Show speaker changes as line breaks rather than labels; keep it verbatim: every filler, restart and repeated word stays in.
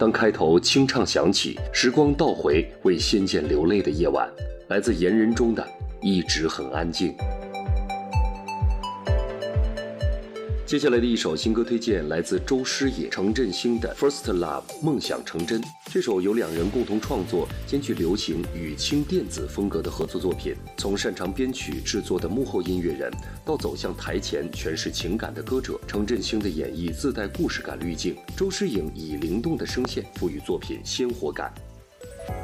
当开头清唱响起，时光倒回为仙剑流泪的夜晚，来自言人中的一直很安静。接下来的一首新歌推荐来自周诗野、程振兴的 First Love 梦想成真。这首由两人共同创作，兼具流行与轻电子风格的合作作品，从擅长编曲制作的幕后音乐人，到走向台前诠释情感的歌者，程振兴的演绎自带故事感滤镜，周诗颖以灵动的声线赋予作品鲜活感。